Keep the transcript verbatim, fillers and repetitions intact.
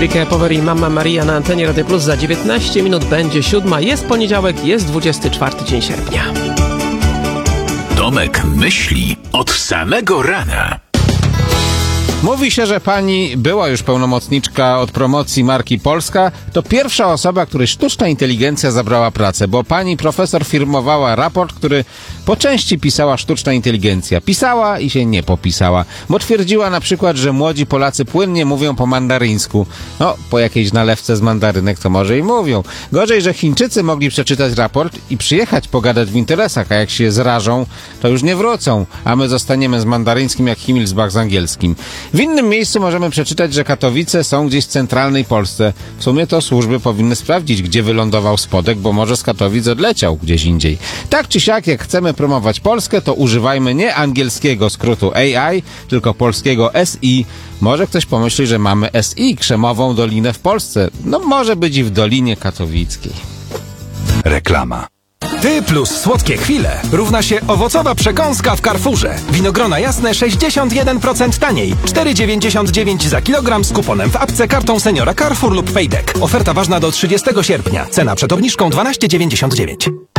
Enrique Poveri i Mamma Maria na antenie Radio Plus. Za dziewiętnaście minut będzie siódma. Jest poniedziałek, jest dwudziesty czwarty dzień sierpnia. Tomek myśli od samego rana. Mówi się, że pani była już pełnomocniczka od promocji marki Polska. To pierwsza osoba, której sztuczna inteligencja zabrała pracę, bo pani profesor firmowała raport, który po części pisała sztuczna inteligencja. Pisała i się nie popisała, bo twierdziła na przykład, że młodzi Polacy płynnie mówią po mandaryńsku. No, po jakiejś nalewce z mandarynek to może i mówią. Gorzej, że Chińczycy mogli przeczytać raport i przyjechać pogadać w interesach, a jak się zrażą, to już nie wrócą, a my zostaniemy z mandaryńskim jak Himmelsbach z angielskim. W innym miejscu możemy przeczytać, że Katowice są gdzieś w centralnej Polsce. W sumie to służby powinny sprawdzić, gdzie wylądował Spodek, bo może z Katowic odleciał gdzieś indziej. Tak czy siak, jak chcemy promować Polskę, to używajmy nie angielskiego skrótu A I, tylko polskiego S I. Może ktoś pomyśli, że mamy S I, Krzemową Dolinę w Polsce. No może być i w Dolinie Katowickiej. Reklama. Ty plus słodkie chwile równa się owocowa przekąska w Carrefourze. Winogrona jasne sześćdziesiąt jeden procent taniej. cztery dziewięćdziesiąt dziewięć za kilogram z kuponem w apce, kartą seniora Carrefour lub Payback. Oferta ważna do trzydziestego sierpnia. Cena przed obniżką dwanaście dziewięćdziesiąt dziewięć.